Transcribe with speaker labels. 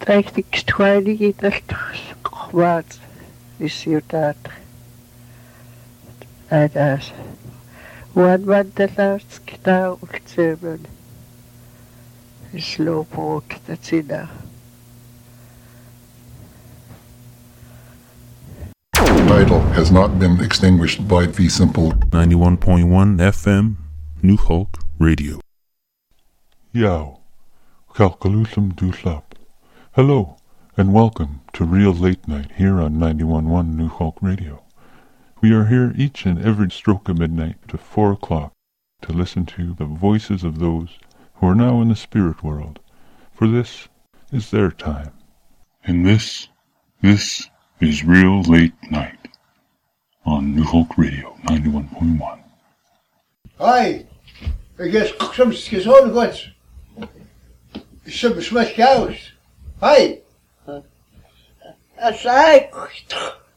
Speaker 1: Eigenlijk twaalf kwaad is je dat. Adas. Wat de laatste keer uitzeven is loopbrood, dat zie je.
Speaker 2: Title has not been extinguished by the simple
Speaker 3: 91.1 FM, New Hulk Radio.
Speaker 4: Yow, Kalkalusum Duslap. Hello, and welcome to Real Late Night here on 91.1 New Hulk Radio. We are here each and every stroke of midnight to 4 o'clock to listen to the voices of those who are now in the spirit world, for this is their time. And this is Real Late Night on New Hulk Radio 91.1.
Speaker 5: Hi, I guess some schizoid goods. Some smash cows. Hi.
Speaker 1: As I